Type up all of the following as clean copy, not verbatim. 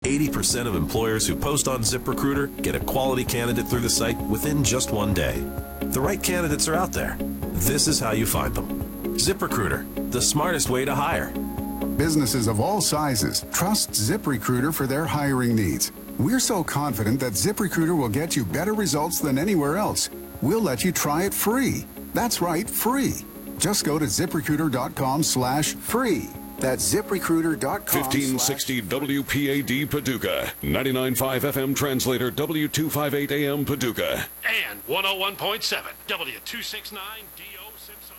80% of employers who post on ZipRecruiter get a quality candidate through the site within just one day. The right candidates are out there. This is how you find them. ZipRecruiter, the smartest way to hire. Businesses of all sizes trust ZipRecruiter for their hiring needs. We're so confident that ZipRecruiter will get you better results than anywhere else. We'll let you try it free. That's right, free. Just go to ZipRecruiter.com/free. That's ZipRecruiter.com. 1560 WPAD Paducah, 99.5 FM translator W258 AM Paducah. And 101.7 W269 DO Simpson.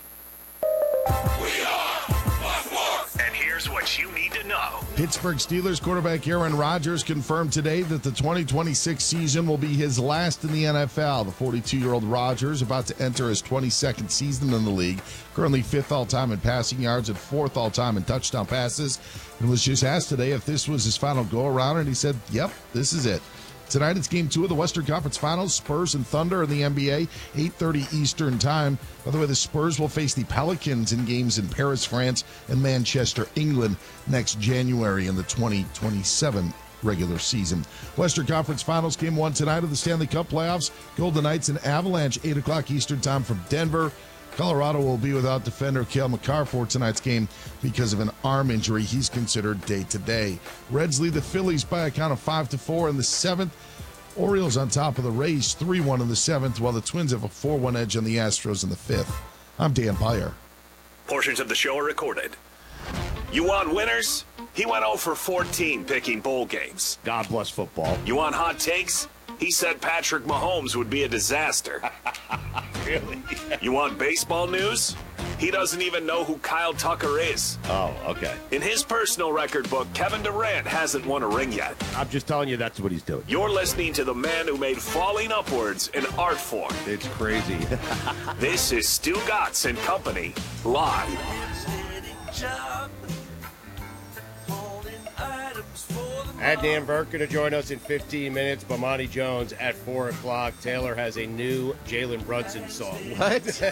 We are Buffalo. And here's what you need to know. Pittsburgh Steelers quarterback Aaron Rodgers confirmed today that the 2026 season will be his last in the NFL. The 42-year-old Rodgers, about to enter his 22nd season in the league, currently 5th all-time in passing yards and 4th all-time in touchdown passes, and was just asked today if this was his final go-around, and he said, yep, this is it. Tonight it's Game 2 of the Western Conference Finals, Spurs and Thunder in the NBA, 8:30 Eastern Time. By the way, the Spurs will face the Pelicans in games in Paris, France, and Manchester, England next January in the 2027 regular season. Western Conference Finals, Game 1 tonight of the Stanley Cup playoffs. Golden Knights and Avalanche, 8 o'clock Eastern Time from Denver. Colorado will be without defender Cale Makar for tonight's game because of an arm injury. He's considered day-to-day. Reds lead the Phillies by a count of 5-4 in the 7th. Orioles on top of the Rays, 3-1 in the 7th, while the Twins have a 4-1 edge on the Astros in the 5th. I'm Dan Beyer. Portions of the show are recorded. You want winners? He went 0 for 14 picking bowl games. God bless football. You want hot takes? He said Patrick Mahomes would be a disaster. Really? You want baseball news? He doesn't even know who Kyle Tucker is. Oh, okay. In his personal record book, Kevin Durant hasn't won a ring yet. I'm just telling you that's what he's doing. You're listening to the man who made falling upwards an art form. It's crazy. This is Stu Gatz and Company, live. And Dan Burke going to join us in 15 minutes. Bomani Jones at 4 o'clock. Taylor has a new Jalen Brunson song. What?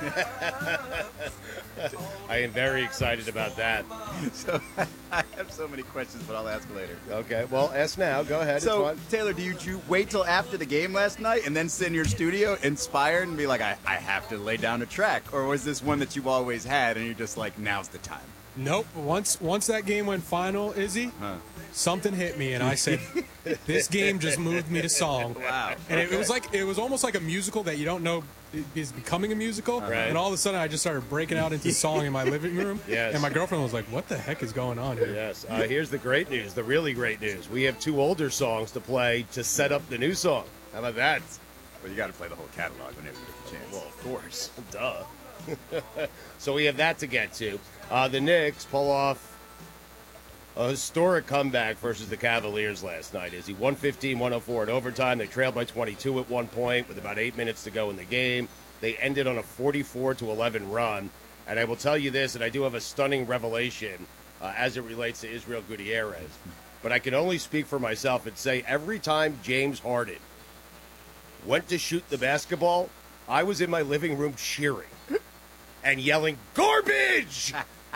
I am very excited about that. So I have so many questions, but I'll ask later. Okay, well, ask now. Go ahead. So, it's fun. Taylor, do you wait till after the game last night and then sit in your studio inspired and be like, I have to lay down a track? Or was this one that you've always had and you're just like, now's the time? Nope. Once that game went final, Izzy, something hit me, and I said, "This game just moved me to song." Wow. And it was almost like a musical that you don't know is becoming a musical. Right. And all of a sudden, I just started breaking out into song in my living room. Yes. And my girlfriend was like, "What the heck is going on here?" Yes. Here's the great news, the really great news. We have 2 older songs to play to set up the new song. How about that? Well, you got to play the whole catalog whenever you get the chance. Well, of course. Duh. So we have that to get to. The Knicks pull off a historic comeback versus the Cavaliers last night. Is he 115-104 in overtime? They trailed by 22 at one point with about 8 minutes to go in the game. They ended on a 44-11 run. And I will tell you this, and I do have a stunning revelation as it relates to Israel Gutierrez. But I can only speak for myself and say every time James Harden went to shoot the basketball, I was in my living room cheering and yelling, "Garbage!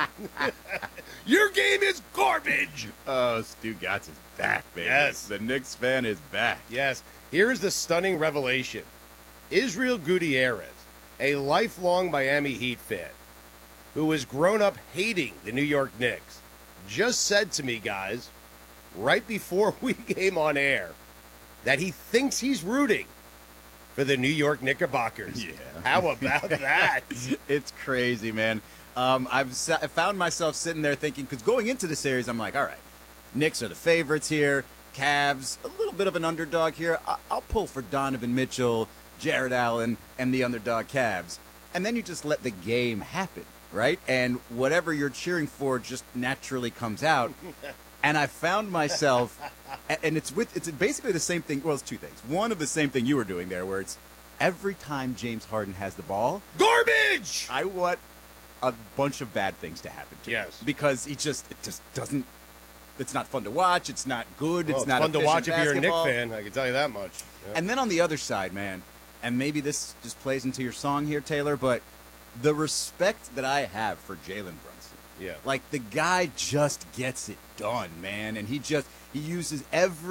Your game is garbage!" Oh, Stu Gatz is back, baby. Yes. The Knicks fan is back. Yes. Here's the stunning revelation. Israel Gutierrez, a lifelong Miami Heat fan who has grown up hating the New York Knicks, just said to me, guys, right before we came on air, that he thinks he's rooting for the New York Knickerbockers. Yeah. How about that? It's crazy, man. I found myself sitting there thinking, because going into the series, I'm like, all right, Knicks are the favorites here. Cavs, a little bit of an underdog here. I'll pull for Donovan Mitchell, Jared Allen, and the underdog Cavs. And then you just let the game happen, right? And whatever you're cheering for just naturally comes out. And I found myself, and it's basically the same thing. Well, it's 2 things. One of the same thing you were doing there, where it's every time James Harden has the ball, Garbage! I want a bunch of bad things to happen to him. Yes. Because it just doesn't, it's not fun to watch. It's not good. Well, it's not fun to watch if you're a Knicks basketball. fan. I can tell you that much. Yeah. And then on the other side, man, and maybe this just plays into your song here, Taylor, but the respect that I have for Jalen Brunson. Yeah. Like, the guy just gets it done, man. And he uses every